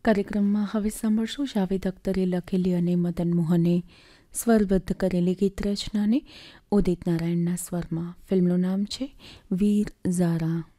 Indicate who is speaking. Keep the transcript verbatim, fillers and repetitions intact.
Speaker 1: કાર્યક્રમમાં હવે સાંભળશું જાવેદ અખ્તરે લખેલી અને મદન મોહને સ્વરબદ્ધ કરેલી ગીત રચનાને ઉદિત નારાયણના સ્વરમાં. ફિલ્મનું નામ છે વીર ઝારા.